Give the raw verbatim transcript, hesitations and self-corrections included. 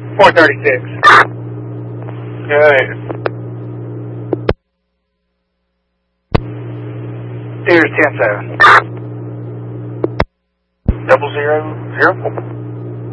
four thirty-six. Okay. Here's ten seven. Double zero, zero four.